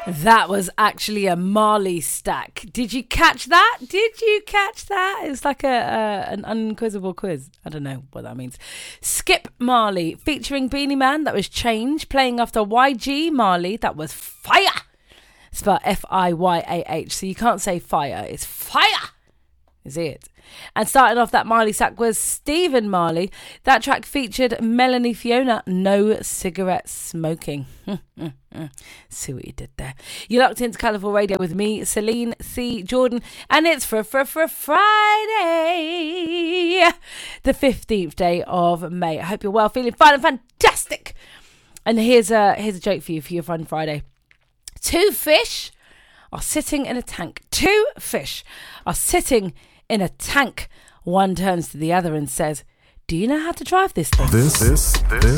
That was actually a Marley stack. Did you catch that? It's like an unquizzable quiz. I don't know what that means. Skip Marley featuring Beanie Man. That was Change. Playing after YG Marley. That was Fire. It's spelled F-I-Y-A-H. So you can't say fire. It's fire. Is it? And starting off that Marley stack was Stephen Marley. That track featured Melanie Fiona, No Cigarette Smoking. See what you did there. You're locked into Colourful Radio with me, Celine C. Jordan, and it's for Friday, the 15th day of May. I hope you're well, feeling fine and fantastic. And here's a joke for your Fun Friday. Two fish are sitting in a tank. Two fish are sitting in a tank. One turns to the other and says, "Do you know how to drive this thing?" This